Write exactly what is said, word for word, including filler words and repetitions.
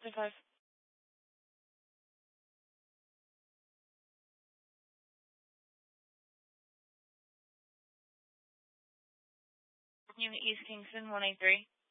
Two five. Unit East Kingston, one eight three.